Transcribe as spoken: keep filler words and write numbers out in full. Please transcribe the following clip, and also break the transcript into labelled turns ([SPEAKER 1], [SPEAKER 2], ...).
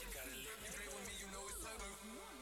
[SPEAKER 1] You play with me, you know it's over.